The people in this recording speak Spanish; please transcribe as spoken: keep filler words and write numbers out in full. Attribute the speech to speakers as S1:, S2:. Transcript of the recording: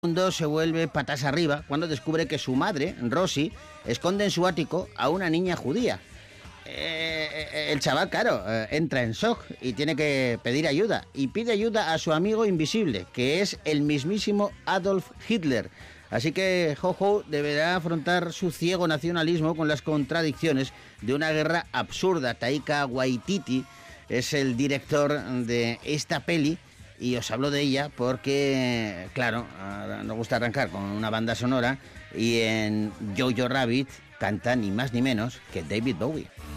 S1: mundo se vuelve patas arriba cuando descubre que su madre, Rosie, esconde en su ático a una niña judía. Eh, el chaval, claro, eh, entra en shock y tiene que pedir ayuda. Y pide ayuda a su amigo invisible, que es el mismísimo Adolf Hitler. Así que Jojo deberá afrontar su ciego nacionalismo con las contradicciones de una guerra absurda. Taika Waititi es el director de esta peli. Y os hablo de ella porque, claro, nos gusta arrancar con una banda sonora y en Jojo Rabbit canta ni más ni menos que David Bowie.